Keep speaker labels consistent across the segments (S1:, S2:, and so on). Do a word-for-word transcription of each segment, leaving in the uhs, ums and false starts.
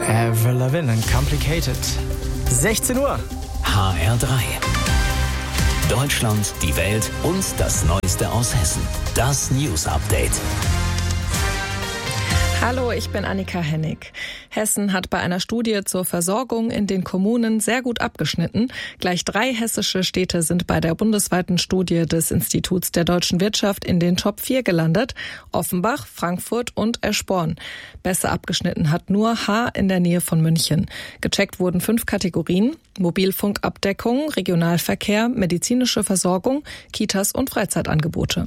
S1: Avril Lavigne and Complicated. sechzehn Uhr.
S2: H R drei. Deutschland, die Welt und das Neueste aus Hessen. Das News Update.
S3: Hallo, ich bin Annika Hennig. Hessen hat bei einer Studie zur Versorgung in den Kommunen sehr gut abgeschnitten. Gleich drei hessische Städte sind bei der bundesweiten Studie des Instituts der deutschen Wirtschaft in den Top vier gelandet. Offenbach, Frankfurt und Eschborn. Besser abgeschnitten hat nur Haar in der Nähe von München. Gecheckt wurden fünf Kategorien: Mobilfunkabdeckung, Regionalverkehr, medizinische Versorgung, Kitas und Freizeitangebote.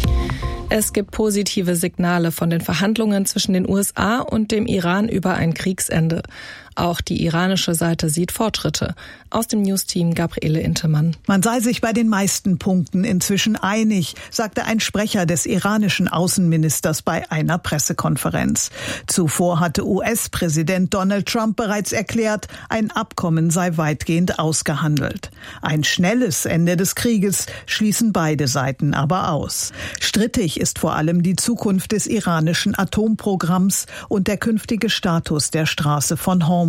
S3: Es gibt positive Signale von den Verhandlungen zwischen den U S A und dem Iran über ein Kriegsende. Auch die iranische Seite sieht Fortschritte. Aus dem Newsteam Gabriele Intemann.
S4: Man sei sich bei den meisten Punkten inzwischen einig, sagte ein Sprecher des iranischen Außenministers bei einer Pressekonferenz. Zuvor hatte U S-Präsident Donald Trump bereits erklärt, ein Abkommen sei weitgehend ausgehandelt. Ein schnelles Ende des Krieges schließen beide Seiten aber aus. Strittig ist vor allem die Zukunft des iranischen Atomprogramms und der künftige Status der Straße von Hormuz.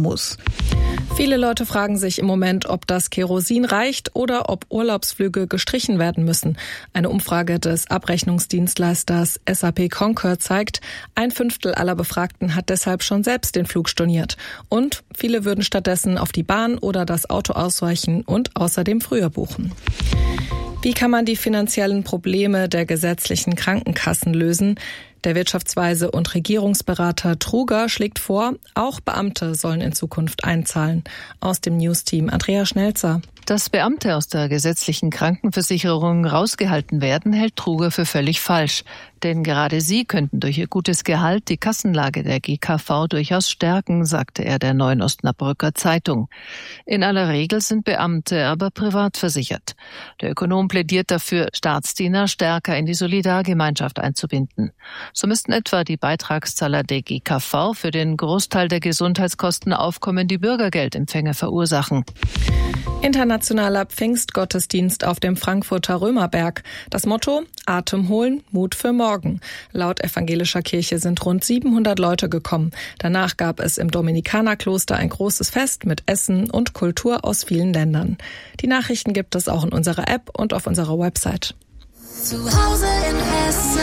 S3: Viele Leute fragen sich im Moment, ob das Kerosin reicht oder ob Urlaubsflüge gestrichen werden müssen. Eine Umfrage des Abrechnungsdienstleisters S A P Concur zeigt, ein Fünftel aller Befragten hat deshalb schon selbst den Flug storniert. Und viele würden stattdessen auf die Bahn oder das Auto ausweichen und außerdem früher buchen. Wie kann man die finanziellen Probleme der gesetzlichen Krankenkassen lösen? Der Wirtschaftsweise und Regierungsberater Truger schlägt vor, auch Beamte sollen in Zukunft einzahlen. Aus dem Newsteam Andrea Schnelzer.
S5: Dass Beamte aus der gesetzlichen Krankenversicherung rausgehalten werden, hält Truger für völlig falsch. Denn gerade sie könnten durch ihr gutes Gehalt die Kassenlage der G K V durchaus stärken, sagte er der Neuen Osnabrücker Zeitung. In aller Regel sind Beamte aber privat versichert. Der Ökonom plädiert dafür, Staatsdiener stärker in die Solidargemeinschaft einzubinden. So müssten etwa die Beitragszahler der G K V für den Großteil der Gesundheitskosten aufkommen, die Bürgergeldempfänger verursachen.
S3: Internationaler Pfingstgottesdienst auf dem Frankfurter Römerberg. Das Motto: Atem holen, Mut für morgen. Laut evangelischer Kirche sind rund siebenhundert Leute gekommen. Danach gab es im Dominikanerkloster ein großes Fest mit Essen und Kultur aus vielen Ländern. Die Nachrichten gibt es auch in unserer App und auf unserer Website.
S6: Zu Hause in Hessen.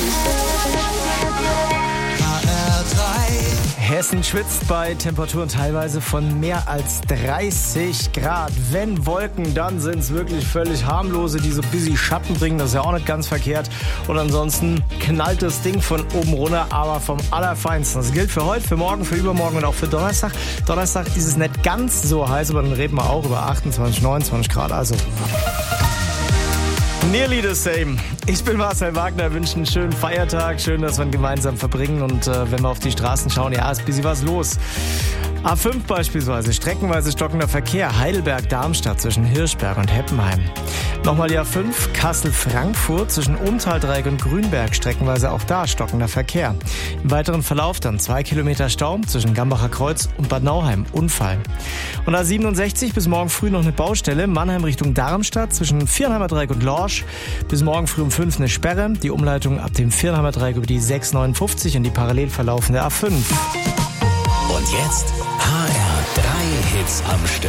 S1: Hessen schwitzt bei Temperaturen teilweise von mehr als dreißig Grad. Wenn Wolken, dann sind es wirklich völlig harmlose, die so ein bisschen Schatten bringen. Das ist ja auch nicht ganz verkehrt. Und ansonsten knallt das Ding von oben runter, aber vom Allerfeinsten. Das gilt für heute, für morgen, für übermorgen und auch für Donnerstag. Donnerstag ist es nicht ganz so heiß, aber dann reden wir auch über achtundzwanzig, neunundzwanzig Grad. Also nearly the same. Ich bin Marcel Wagner, wünsche einen schönen Feiertag. Schön, dass wir ihn gemeinsam verbringen. Und äh, wenn wir auf die Straßen schauen, ja, ist ein bisschen was los. A fünf beispielsweise, streckenweise stockender Verkehr. Heidelberg-Darmstadt zwischen Hirschberg und Heppenheim. Nochmal die A fünf, Kassel-Frankfurt zwischen Umtaldreieck und Grünberg. Streckenweise auch da stockender Verkehr. Im weiteren Verlauf dann zwei Kilometer Stau zwischen Gambacher Kreuz und Bad Nauheim. Unfall. Und A siebenundsechzig bis morgen früh noch eine Baustelle. Mannheim Richtung Darmstadt zwischen Viernheimer Dreieck und Lorsch. Bis morgen früh um fünf eine Sperre. Die Umleitung ab dem Viernheimer Dreieck über die sechs neunundfünfzig und die parallel verlaufende A fünf.
S2: Und jetzt H R drei Hits am Stück.